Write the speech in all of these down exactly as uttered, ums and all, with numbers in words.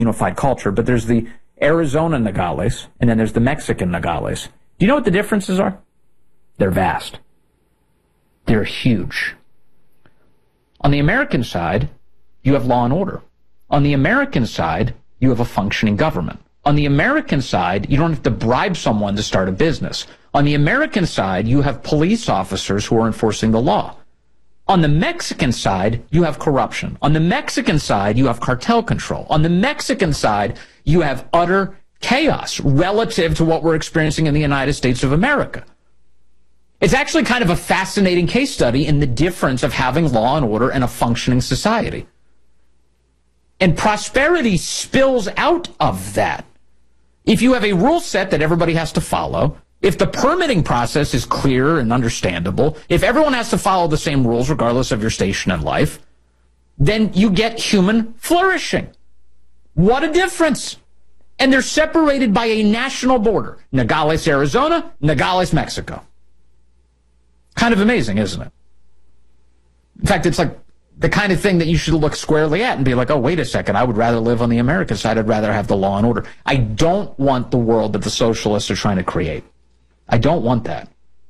unified culture, but there's the Arizona Nogales, and then there's the Mexican Nogales. Do you know what the differences are? They're vast. They're huge. On the American side, you have law and order. On the American side, you have a functioning government. On the American side, you don't have to bribe someone to start a business. On the American side, you have police officers who are enforcing the law. On the Mexican side, you have corruption. On the Mexican side, you have cartel control. On the Mexican side, you have utter chaos relative to what we're experiencing in the United States of America. It's actually kind of a fascinating case study in the difference of having law and order and a functioning society. And prosperity spills out of that. If you have a rule set that everybody has to follow, if the permitting process is clear and understandable, if everyone has to follow the same rules regardless of your station in life, then you get human flourishing. What a difference. And they're separated by a national border. Nogales, Arizona, Nogales, Mexico. Kind of amazing, isn't it? In fact, it's like the kind of thing that you should look squarely at and be like, oh, wait a second, I would rather live on the American side. I'd rather have the law and order. I don't want the world that the socialists are trying to create. I don't want that.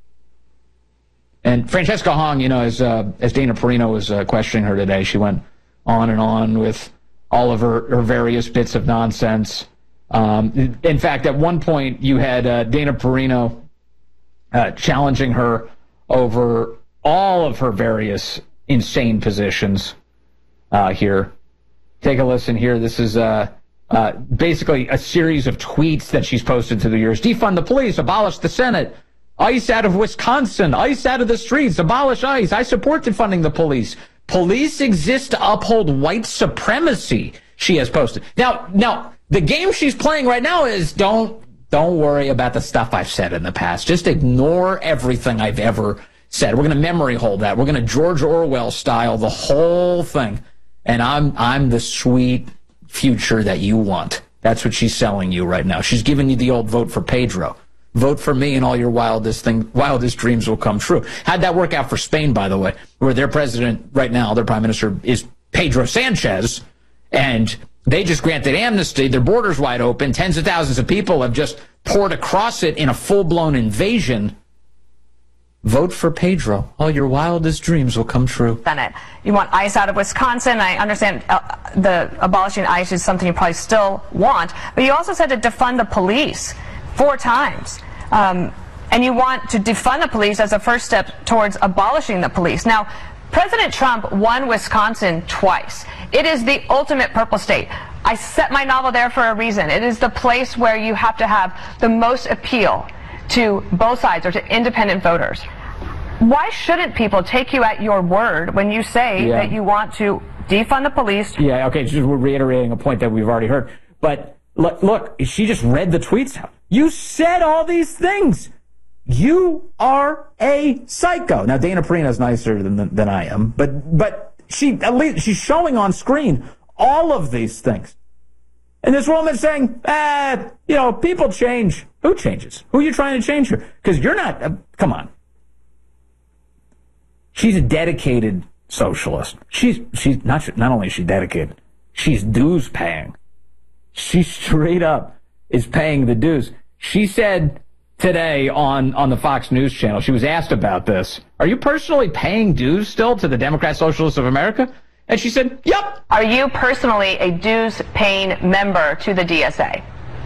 And Francesca Hong, you know, as uh, as Dana Perino was uh, questioning her today, she went on and on with all of her, her various bits of nonsense. Um, in fact, at one point, you had uh, Dana Perino uh, challenging her over all of her various insane positions uh, here. Take a listen here. This is uh, uh, basically a series of tweets that she's posted through the years. Defund the police, abolish the Senate, ICE out of Wisconsin, ICE out of the streets, abolish ICE. I support defunding the police. Police exist to uphold white supremacy, she has posted. Now, now the game she's playing right now is don't don't worry about the stuff I've said in the past. Just ignore everything I've ever said. We're going to memory hold that. We're going to George Orwell style the whole thing. And I'm I'm the sweet future that you want. That's what she's selling you right now. She's giving you the old vote for Pedro. Vote for me and all your wildest thing, wildest dreams will come true. How'd that work out for Spain, by the way, where their president right now, their prime minister, is Pedro Sanchez, and they just granted amnesty. Their border's wide open. Tens of thousands of people have just poured across it in a full-blown invasion. Vote for Pedro. All your wildest dreams will come true. Senate. You want ICE out of Wisconsin. I understand uh, the abolishing ICE is something you probably still want, but you also said to defund the police four times. Um, and you want to defund the police as a first step towards abolishing the police. Now, President Trump won Wisconsin twice. It is the ultimate purple state. I set my novel there for a reason. It is the place where you have to have the most appeal to both sides or to independent voters. Why shouldn't people take you at your word when you say yeah. that you want to defund the police? Yeah, okay, just we're reiterating a point that we've already heard. But look, look, she just read the tweets out. You said all these things. You are a psycho. Now, Dana Perino's nicer than than I am, but but she at least she's showing on screen all of these things. And this woman's saying, ah, you know, people change. Who changes? Who are you trying to change here? Because you're not, uh, come on. She's a dedicated socialist. She's, she's not, not only is she dedicated, she's dues paying. She straight up is paying the dues. She said today on, on the Fox News channel, she was asked about this. Are you personally paying dues still to the Democrat Socialists of America? And she said, yep. Are you personally a dues-paying member to the D S A?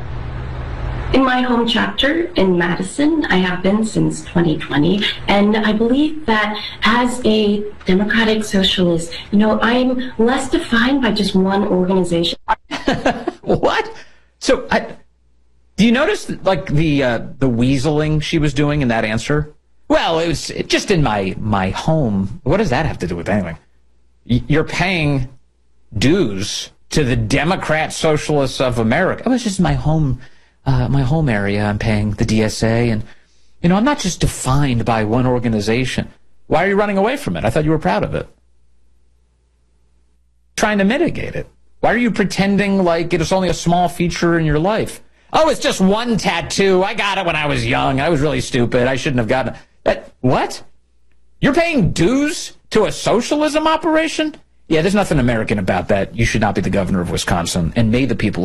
In my home chapter in Madison, I have been since twenty twenty, and I believe that as a democratic socialist, you know, I'm less defined by just one organization. What? So, I, do you notice, like, the uh, the weaseling she was doing in that answer? Well, it was just in my, my home. What does that have to do with anything? You're paying dues to the Democrat Socialists of America. Oh, it's just my home, uh, my home area. I'm paying the D S A, and you know, I'm not just defined by one organization. Why are you running away from it? I thought you were proud of it. Trying to mitigate it. Why are you pretending like it is only a small feature in your life? Oh, it's just one tattoo. I got it when I was young. I was really stupid. I shouldn't have gotten it. What? You're paying dues to a socialism operation? Yeah, there's nothing American about that. You should not be the governor of Wisconsin, and may the people